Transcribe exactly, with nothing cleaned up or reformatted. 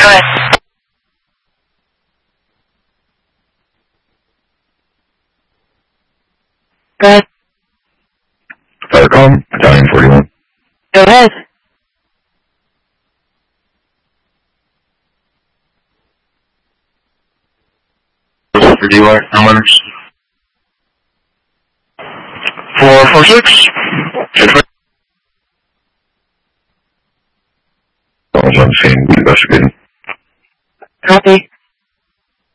ahead. Go ahead. Firecom, Battalion forty-one. Go ahead. For D Y, numbers. four four six. I was on the scene investigating. Copy.